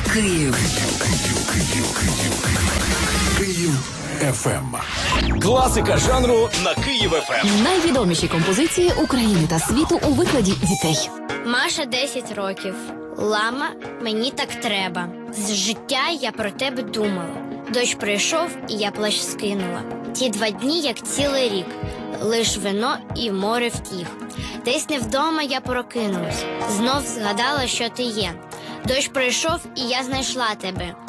Київ. Київ ФМ. Класика жанру на Київ ФМ. Найвідоміші композиції України та світу у викладі дітей. Маша 10 років. Лама, мені так треба. З життя я про тебе думала. Дощ прийшов, і я плащ скинула. Ті 2 дні, як цілий рік. Лиш вино і море втіх. Десь не вдома я прокинулась. Знов згадала, що ти є. Дощ прийшов, і я знайшла тебе.